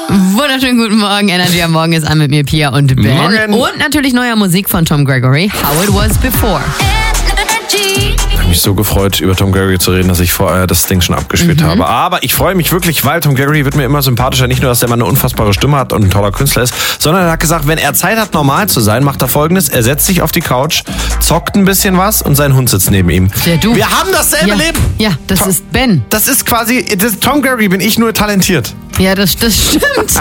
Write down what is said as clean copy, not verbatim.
Wunderschönen guten Morgen. Energy am Morgen ist an mit mir, Pia und Ben. Morgen. Und natürlich neuer Musik von Tom Gregory, How It Was Before. Ich habe mich so gefreut, über Tom Gregory zu reden, dass ich vorher das Ding schon abgespielt habe. Aber ich freue mich wirklich, weil Tom Gregory wird mir immer sympathischer. Nicht nur, dass der Mann eine unfassbare Stimme hat und ein toller Künstler ist, sondern er hat gesagt, wenn er Zeit hat, normal zu sein, macht er Folgendes. Er setzt sich auf die Couch, zockt ein bisschen was und sein Hund sitzt neben ihm. Ja, du. Wir haben dasselbe Leben. Ja, das ist Ben. Das ist quasi, Tom Gregory bin ich nur talentiert. Ja, das stimmt.